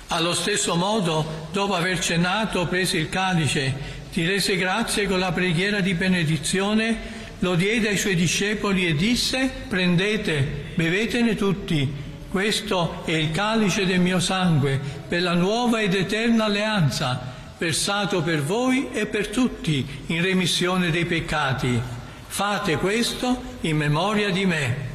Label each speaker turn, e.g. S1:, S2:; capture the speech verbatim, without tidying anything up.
S1: Allo stesso modo, dopo aver cenato, prese il calice, ti rese grazie con la preghiera di benedizione, lo diede ai suoi discepoli e disse: prendete, bevetene tutti, questo è il calice del mio sangue, per la nuova ed eterna alleanza, versato per voi e per tutti in remissione dei peccati. Fate questo in memoria di me.